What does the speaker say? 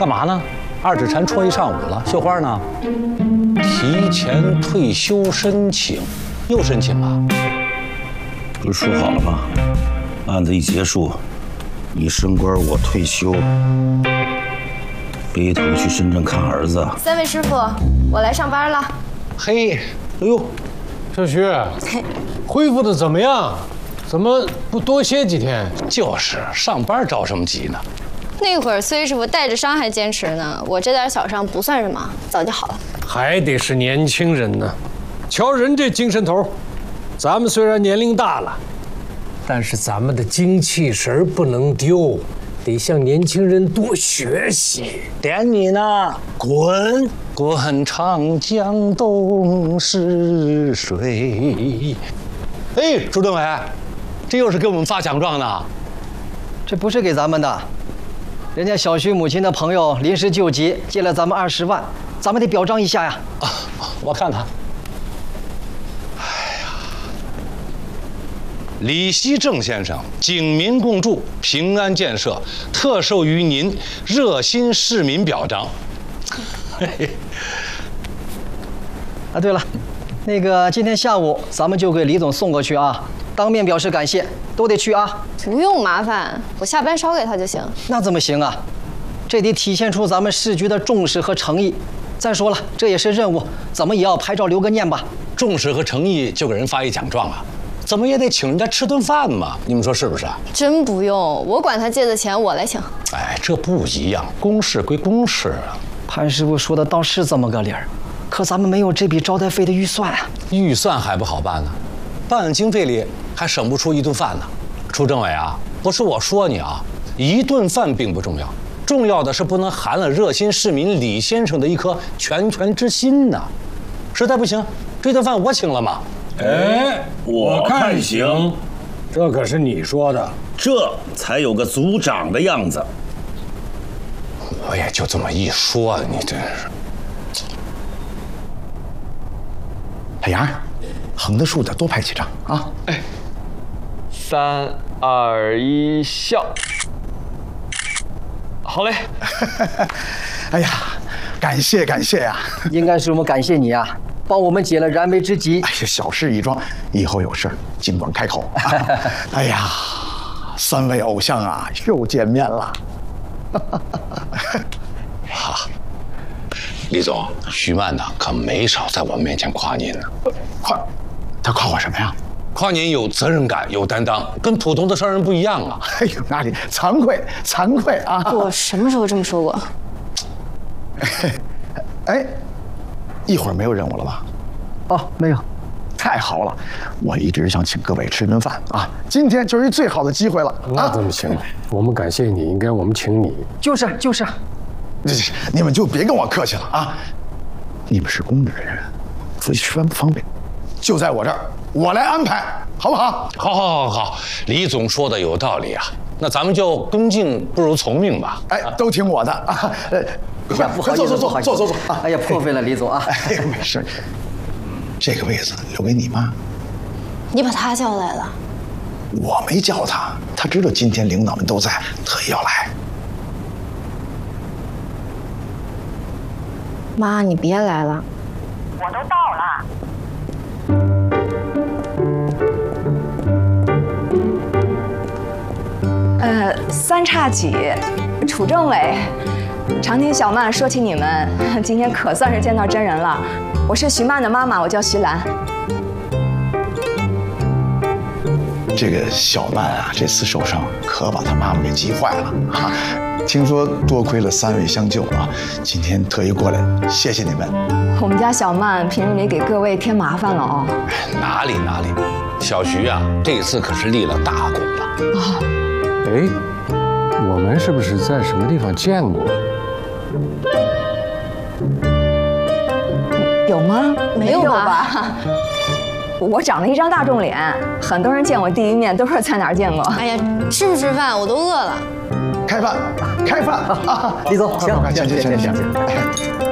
干嘛呢？二指禅戳一上午了，绣花呢？提前退休申请，又申请啊？ 不是说好了吗？案子一结束，你升官，我退休，背头去深圳看儿子。 三位师傅，我来上班了。 嘿，哎呦， 小徐，恢复的怎么样？怎么不多歇几天？ 就是上班着什么急呢？ 那会儿崔师傅带着伤还坚持呢，我这点小伤不算什么，早就好了。 还得是年轻人呢，瞧人这精神头。咱们虽然年龄大了，但是咱们的精气神不能丢，得向年轻人多学习。 点你呢，滚！滚长江东逝水。哎，朱政委，这又是给我们发奖状呢？ 这不是给咱们的，人家小徐母亲的朋友临时救急，借了咱们20万，咱们得表彰一下呀。 啊，我看看。李希正先生警民共筑，平安建设，特授于您热心市民表彰。 啊，对了，那个今天下午咱们就给李总送过去啊，当面表示感谢，都得去啊。 不用麻烦，我下班捎给他就行。 那怎么行啊？这得体现出咱们市局的重视和诚意。再说了，这也是任务，怎么也要拍照留个念吧。 重视和诚意就给人发一奖状啊？怎么也得请人家吃顿饭嘛，你们说是不是啊？ 真不用，我管他借的钱，我来请。 哎，这不一样，公事归公事啊。 潘师傅说的倒是这么个理儿，可咱们没有这笔招待费的预算啊。 预算还不好办呢，办案经费里还省不出一顿饭呢。楚政委啊，不是我说你啊，一顿饭并不重要，重要的是不能寒了热心市民李先生的一颗拳之心呐。实在不行，这顿饭我请了嘛。 哎，我看行， 这可是你说的， 这才有个组长的样子。 我也就这么一说，你真是。 小杨，横的竖的多拍几张啊！ 哎，3、2、1，笑。好嘞。 哎呀，感谢呀！ 应该是我们感谢你啊，帮我们解了燃眉之急。 哎呀，小事一桩，以后有事尽管开口。哎呀，3位偶像啊，又见面了。 好，李总，徐曼呢可没少在我面前夸您呢。 他夸我什么呀？ 夸您有责任感、有担当，跟普通的商人不一样啊。 哎呦，哪里惭愧啊！ 我什么时候这么说过？ 哎，一会儿没有任务了吧？ 哦，没有。 太好了，我一直想请各位吃顿饭啊，今天就是最好的机会了。 那怎么行？我们感谢你，应该我们请你。 就是， 你们就别跟我客气了啊！你们是公职人员，自己吃饭不方便，就在我这儿，我来安排，好不好？ 好，李总说的有道理啊。那咱们就恭敬不如从命吧。 哎，都听我的啊！ 哎呀，不好意思， 坐。 哎呀，破费了，李总啊！ 哎呀，没事。这个位子留给你妈。 你把他叫来了？ 我没叫他，他知道今天领导们都在，特意要来。 妈，你别来了。 我都到了。 三叉戟，楚政委，常听小曼说起你们，今天可算是见到真人了。我是徐曼的妈妈，我叫徐兰。 这个小曼啊，这次受伤可把她妈妈给急坏了啊！听说多亏了3位相救啊，今天特意过来，谢谢你们。 我们家小曼平日里给各位添麻烦了哦。 哪里，小徐啊，这次可是立了大功了。 啊， 哎，我们是不是在什么地方见过？ 有吗？ 没有吧？ 我长了一张大众脸，很多人见我第一面都是在哪儿见过。 哎呀，吃不吃饭？我都饿了。 开饭啊！ 李总，行。